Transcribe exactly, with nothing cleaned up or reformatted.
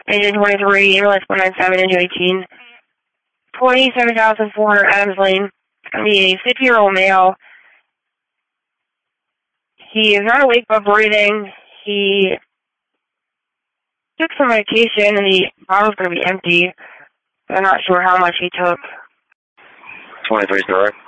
Engine twenty-three, ambulance one nine seven, engine eighteen. twenty-seven thousand four hundred Adams Lane. It's going to be a fifty-year-old male. He is not awake but breathing. He took some medication and the bottle's going to be empty. I'm not sure how much he took. twenty-three story.